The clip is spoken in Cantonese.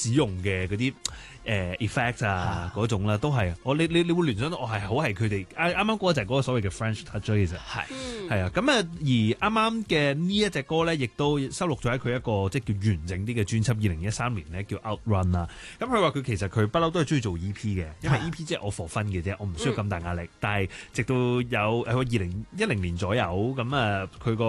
使用嘅嗰啲effect 啊嗰種啦，都係你會聯想到好係佢哋啱啱嗰就係嗰個所謂嘅 French touch 其實係啊，咁啊而啱啱嘅呢一隻歌咧，亦都收錄咗喺佢一個即係叫完整啲嘅專輯，2013年咧叫 Outrun 啦。咁佢話佢其實佢不嬲都係中意做 EP 嘅，因為 EP 即係我 for fun 嘅啫，我唔需要咁大壓力。但係直到有2010年左右咁啊，佢個